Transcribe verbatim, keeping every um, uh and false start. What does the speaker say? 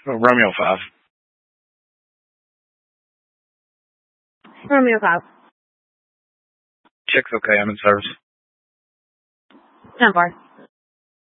Oh, Romeo five. Romeo five. Check's okay. I'm in service. ten four.